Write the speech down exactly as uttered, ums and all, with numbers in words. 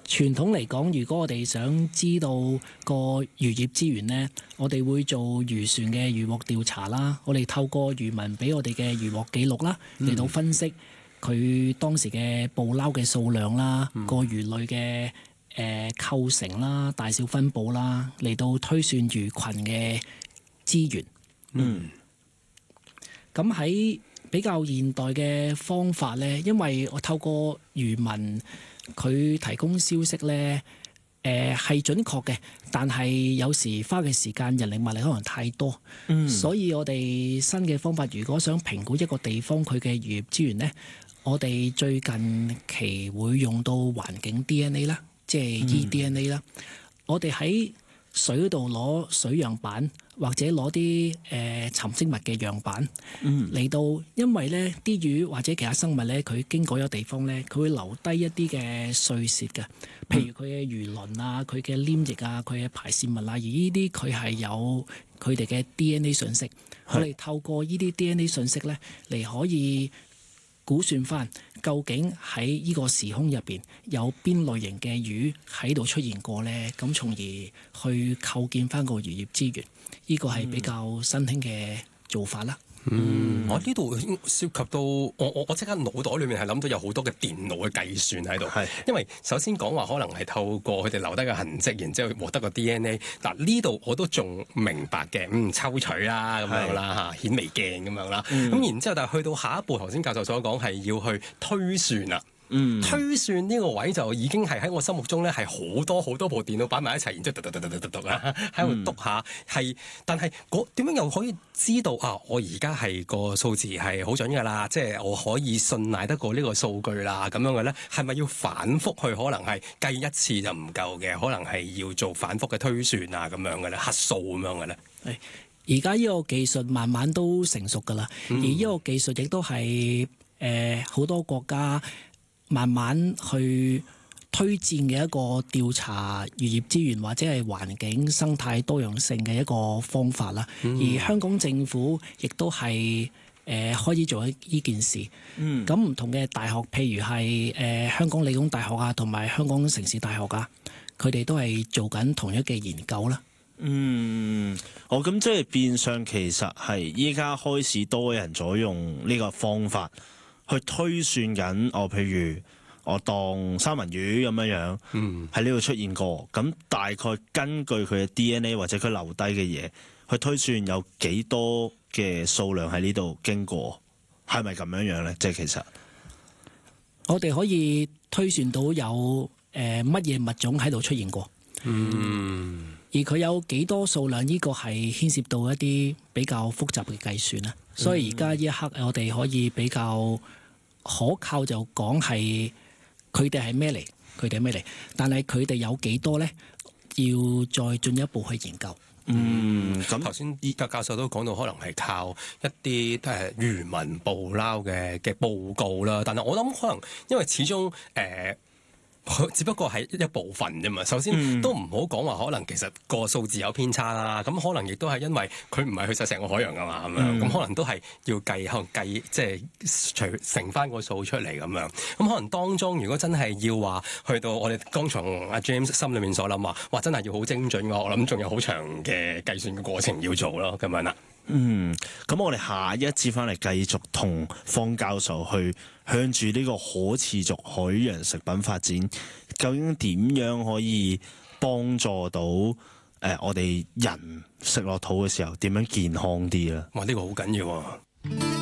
傳統嚟講，如果我哋想知道個漁業資源呢，我哋會做漁船嘅漁獲調查啦。我哋透過漁民俾我哋嘅漁獲記錄啦，嚟到分析佢當時嘅捕撈嘅數量啦，嗯、個魚類嘅誒、呃、構成啦、大小分佈啦，嚟到推算魚群嘅資源。嗯，咁喺比較現代嘅方法呢，因為我透過漁民佢提供消息呢，誒係準確嘅，但係有時花嘅時間、人力物力可能太多，嗯、所以我哋新嘅方法，如果想評估一個地方佢嘅漁業資源呢，我哋最近期會用到環境 D N A 啦，即係 e D N A 啦，嗯、我哋喺水嗰度攞水樣板，或者攞啲誒沉積物嘅樣板嚟、嗯、到，因為呢啲魚或者其他生物呢，佢經過一個地方呢，佢會留低一啲嘅碎屑嘅，譬如佢嘅魚鱗啊、佢嘅黏液啊、佢嘅排泄物啊，而呢啲佢係有佢哋嘅 D N A 信息，我哋透過呢啲 D N A 信息呢，嚟可以估算翻究竟喺呢個時空入邊有邊類型嘅魚喺度出現過呢？咁從而去構建翻個漁業資源。呢個係比較新興嘅做法啦。 嗯，我呢度涉及到我我我即刻腦袋裏面係諗到有好多嘅電腦嘅計算喺度。係是，因為首先講話可能係透過佢哋留低嘅痕跡，然之後獲得個 D N A。嗱呢度我都仲明白嘅，嗯，抽取啦咁樣啦嚇，顯微鏡咁樣啦。咁、嗯、然之後，但係去到下一步，頭先教授所講係要去推算啦。嗯，推算呢個位就已經係喺我心目中咧，係好多好多部電腦擺埋一齊，然之後嘟嘟嘟嘟嘟嘟啦，喺度篤下，係、嗯，但係嗰點樣又可以知道啊？我而家係個數字係好準㗎啦，即係我可以信賴得過呢個數據啦，咁樣嘅咧，係咪要反覆去可能係計一次就唔夠嘅？可能係要做反覆嘅推算啊，咁樣嘅咧，核數咁樣嘅咧。 係，而家呢個技術慢慢都成熟㗎啦，嗯、而呢個技術亦都係誒好多國家慢慢去推薦嘅一個調查漁業資源或者係環境生態多樣性嘅一個方法啦。嗯、而香港政府亦都係誒、呃、開始做呢件事。咁唔、嗯、同嘅大學，譬如係誒、呃、香港理工大學啊，同埋香港城市大學啊，佢哋都係做緊同一嘅研究啦。 嗯，我咁即係變相其實係依家開始多人咗用呢個方法去推算緊，我譬如我當三文魚咁樣樣，喺呢度出現過，咁大概根據佢嘅 D N A 或者佢留低嘅嘢，去推算有幾多嘅數量喺呢度經過，係咪咁樣樣咧？即係其實我哋可以推算到有誒乜嘢物種喺度出現過，嗯，而佢有幾多數量，呢個係牽涉到一啲比較複雜嘅計算啦。所以而家呢一刻我哋可以比較可靠就講係佢哋係咩嚟，佢哋係咩嚟，但係佢哋有幾多咧？要再進一步去研究。 嗯，咁頭先依家教授都講到，可能係靠一啲誒漁民捕撈嘅嘅報告啦。但係我諗可能因為始終誒。呃只不過係一部分啫嘛。首先、嗯、都唔好講話，可能其實個數字有偏差啦。咁可能亦都係因為佢唔係去晒成個海洋噶嘛，咁樣咁可能都係要計，可能計即係除乘翻個數出嚟咁樣。咁可能當中如果真係要話去到我哋剛才阿 James 心裏面所諗話，哇真係要好精準嘅，我諗仲有好長嘅計算嘅過程要做咯，咁樣啦。 嗯，咁我哋下一節翻嚟繼續同方教授去向住呢個可持續海洋食品發展，究竟點樣可以幫助到誒、呃、我哋人食落肚嘅時候點樣健康啲咧？ 哇！呢、呢個好緊要啊！